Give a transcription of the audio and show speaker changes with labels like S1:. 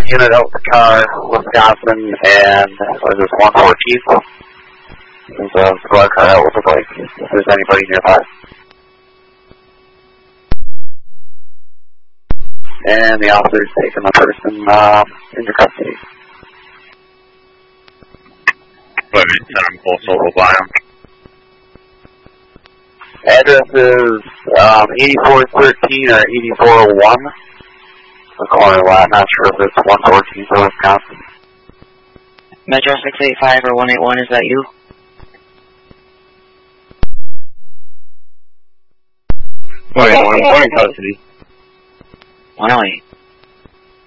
S1: unit out the car, Wisconsin, and was this 114th? There's a squad car out with the bike, if there's anybody nearby. And the officer's taking the person into custody.
S2: Wait a minute, send him full solo by him.
S1: Address is 8413 or 8401. The corner lot, not sure if it's 114 or Wisconsin.
S3: Metro 685 or 181, is that you?
S2: Wait, I'm in custody.
S3: 108.